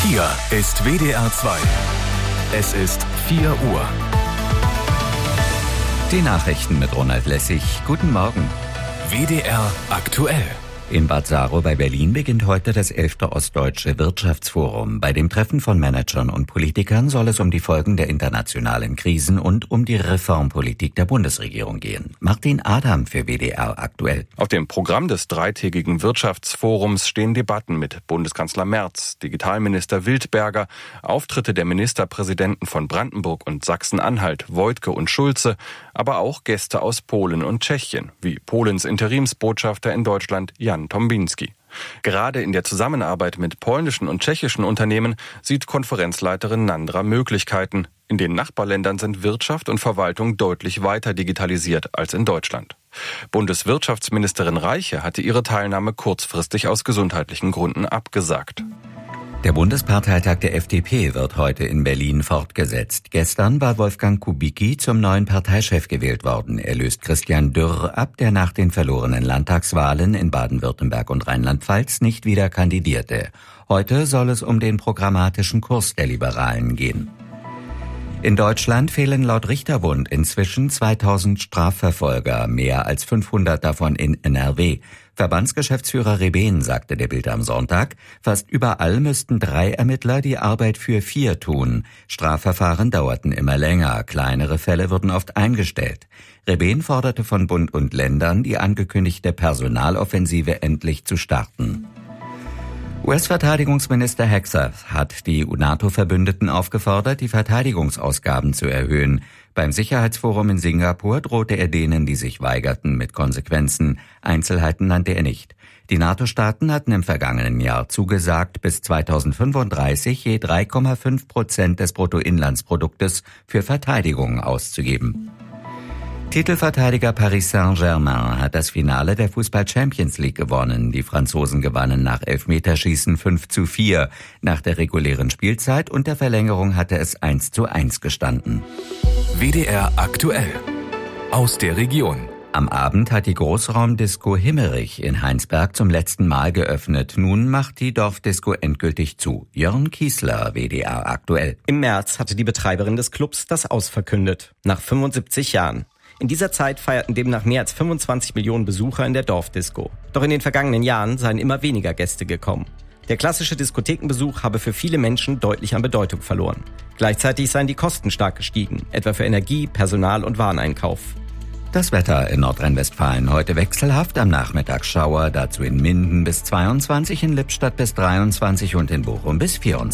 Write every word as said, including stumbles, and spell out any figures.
Hier ist W D R zwei. Es ist vier Uhr. Die Nachrichten mit Ronald Lessig. Guten Morgen. W D R aktuell. In Bad Saro bei Berlin beginnt heute das elfte Ostdeutsche Wirtschaftsforum. Bei dem Treffen von Managern und Politikern soll es um die Folgen der internationalen Krisen und um die Reformpolitik der Bundesregierung gehen. Martin Adam für W D R aktuell. Auf dem Programm des dreitägigen Wirtschaftsforums stehen Debatten mit Bundeskanzler Merz, Digitalminister Wildberger, Auftritte der Ministerpräsidenten von Brandenburg und Sachsen-Anhalt, Woidke und Schulze, aber auch Gäste aus Polen und Tschechien, wie Polens Interimsbotschafter in Deutschland Jan Tombinski. Gerade in der Zusammenarbeit mit polnischen und tschechischen Unternehmen sieht Konferenzleiterin Nandra Möglichkeiten. In den Nachbarländern sind Wirtschaft und Verwaltung deutlich weiter digitalisiert als in Deutschland. Bundeswirtschaftsministerin Reiche hatte ihre Teilnahme kurzfristig aus gesundheitlichen Gründen abgesagt. Der Bundesparteitag der F D P wird heute in Berlin fortgesetzt. Gestern war Wolfgang Kubicki zum neuen Parteichef gewählt worden. Er löst Christian Dürr ab, der nach den verlorenen Landtagswahlen in Baden-Württemberg und Rheinland-Pfalz nicht wieder kandidierte. Heute soll es um den programmatischen Kurs der Liberalen gehen. In Deutschland fehlen laut Richterbund inzwischen zweitausend Strafverfolger, mehr als fünfhundert davon in N R W. Verbandsgeschäftsführer Rebehn sagte der Bild am Sonntag, fast überall müssten drei Ermittler die Arbeit für vier tun. Strafverfahren dauerten immer länger, kleinere Fälle wurden oft eingestellt. Rebehn forderte von Bund und Ländern, die angekündigte Personaloffensive endlich zu starten. U S-Verteidigungsminister Hegseth hat die NATO-Verbündeten aufgefordert, die Verteidigungsausgaben zu erhöhen. Beim Sicherheitsforum in Singapur drohte er denen, die sich weigerten, mit Konsequenzen. Einzelheiten nannte er nicht. Die NATO-Staaten hatten im vergangenen Jahr zugesagt, bis zweitausendfünfunddreißig je drei Komma fünf Prozent des Bruttoinlandsproduktes für Verteidigung auszugeben. Titelverteidiger Paris Saint-Germain hat das Finale der Fußball-Champions League gewonnen. Die Franzosen gewannen nach Elfmeterschießen fünf zu vier. Nach der regulären Spielzeit und der Verlängerung hatte es eins zu eins gestanden. W D R aktuell. Aus der Region. Am Abend hat die Großraumdisco Himmerich in Heinsberg zum letzten Mal geöffnet. Nun macht die Dorfdisco endgültig zu. Jörn Kiesler, W D R aktuell. Im März hatte die Betreiberin des Clubs das Aus verkündet. Nach fünfundsiebzig Jahren. In dieser Zeit feierten demnach mehr als fünfundzwanzig Millionen Besucher in der Dorfdisco. Doch in den vergangenen Jahren seien immer weniger Gäste gekommen. Der klassische Diskothekenbesuch habe für viele Menschen deutlich an Bedeutung verloren. Gleichzeitig seien die Kosten stark gestiegen, etwa für Energie, Personal und Wareneinkauf. Das Wetter in Nordrhein-Westfalen heute wechselhaft, am Nachmittag Schauer, dazu in Minden bis zweiundzwanzig, in Lippstadt bis dreiundzwanzig und in Bochum bis vierundzwanzig.